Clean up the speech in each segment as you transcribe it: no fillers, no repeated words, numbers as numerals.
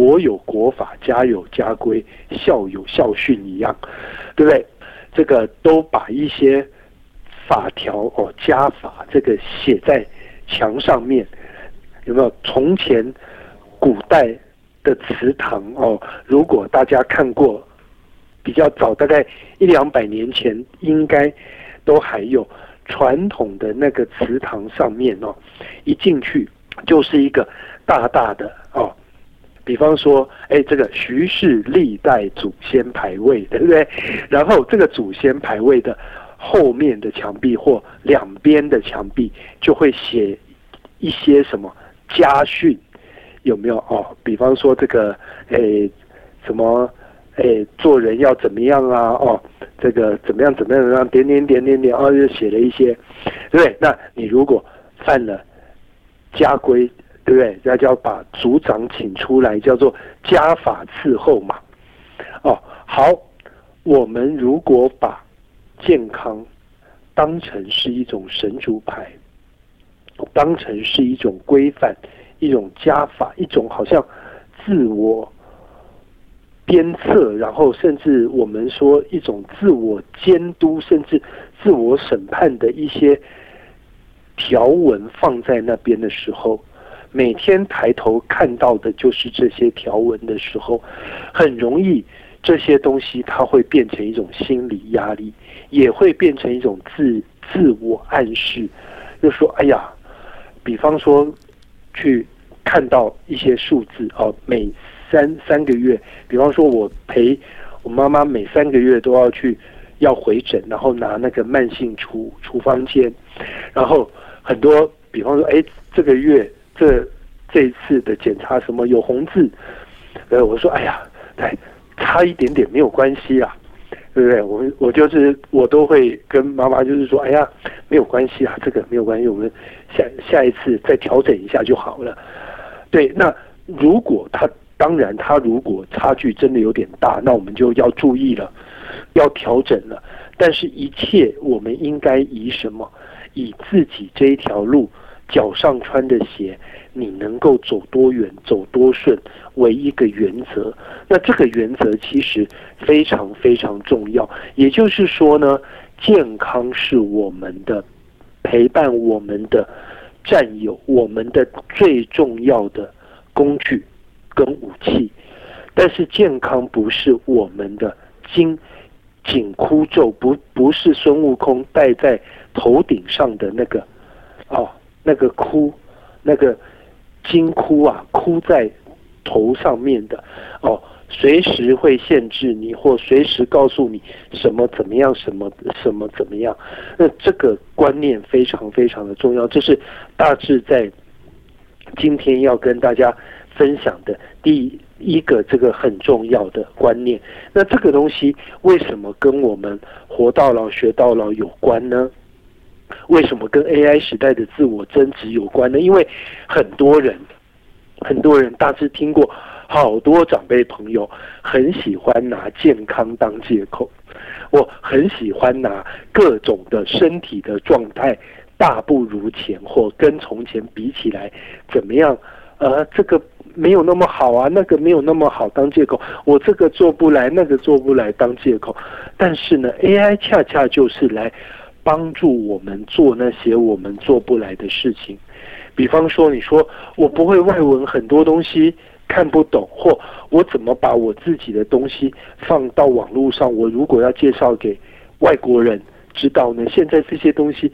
国有国法，家有家规，校有校训一样，对不对？这个都把一些法条家法这个写在墙上面，有没有？从前古代的祠堂如果大家看过比较早，大概100-200年前，应该都还有传统的那个祠堂上面一进去就是一个大大的比方说这个徐氏历代祖先牌位，对不对？然后这个祖先牌位的后面的墙壁或两边的墙壁就会写一些什么家训，有没有比方说这个什么做人要怎么样啊这个怎么样点就写了一些，对不对？那你如果犯了家规，对不对？那就要把族长请出来，叫做家法伺候嘛。好，我们如果把健康当成是一种神主牌，当成是一种规范，一种家法，一种好像自我鞭策，然后甚至我们说一种自我监督，甚至自我审判的一些条文放在那边的时候，每天抬头看到的就是这些条文的时候，很容易这些东西它会变成一种心理压力，也会变成一种自我暗示，就说哎呀，比方说去看到一些数字每三个月，比方说我陪我妈妈每3个月都要回诊，然后拿那个慢性处方笺，然后很多比方说这个月这一次的检查什么有红字，我说哎呀，差一点点没有关系啦，对不对？我都会跟妈妈就是说，哎呀，没有关系啊，这个没有关系，我们下一次再调整一下就好了。对，那如果当然他如果差距真的有点大，那我们就要注意了，要调整了。但是一切我们应该以什么？以自己这一条路脚上穿的鞋，你能够走多远走多顺为一个原则。那这个原则其实非常非常重要，也就是说呢，健康是我们的陪伴，我们的战友，我们的最重要的工具跟武器。但是健康不是我们的紧箍咒，不是孙悟空戴在头顶上的那个那个箍，那个金箍啊，箍在头上面的随时会限制你，或随时告诉你什么怎么样，什么怎么样。那这个观念非常非常的重要，这是大致在今天要跟大家分享的第一个这个很重要的观念。那这个东西为什么跟我们活到老学到老有关呢？为什么跟 AI 时代的自我增值有关呢？因为很多人大致听过，好多长辈朋友很喜欢拿健康当借口，我很喜欢拿各种的身体的状态大不如前，或跟从前比起来怎么样这个没有那么好啊，那个没有那么好当借口，我这个做不来，那个做不来当借口。但是呢 AI 恰恰就是来帮助我们做那些我们做不来的事情。比方说你说我不会外文，很多东西看不懂，或我怎么把我自己的东西放到网络上，我如果要介绍给外国人知道呢？现在这些东西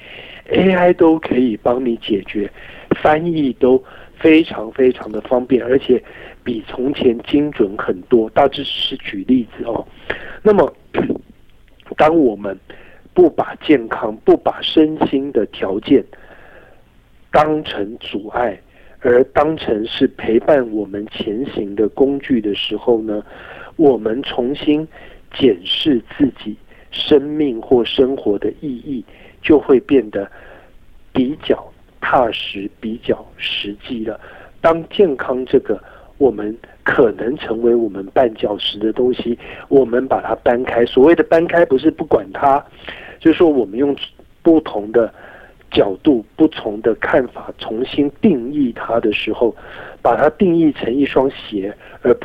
AI 都可以帮你解决，翻译都非常非常的方便，而且比从前精准很多。大致是举例子那么当我们不把健康，不把身心的条件当成阻碍，而当成是陪伴我们前行的工具的时候呢，我们重新检视自己生命或生活的意义，就会变得比较踏实，比较实际了。当健康这个我们可能成为我们绊脚石的东西，我们把它搬开。所谓的搬开，不是不管它，就是说我们用不同的角度、不同的看法重新定义它的时候，把它定义成一双鞋，而